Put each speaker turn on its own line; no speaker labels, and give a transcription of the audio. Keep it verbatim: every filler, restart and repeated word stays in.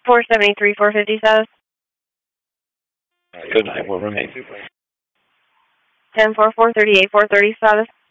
four seventy-three, four fifty status.
Good night, we'll remain.
ten four four, thirty-eight, four thirty status.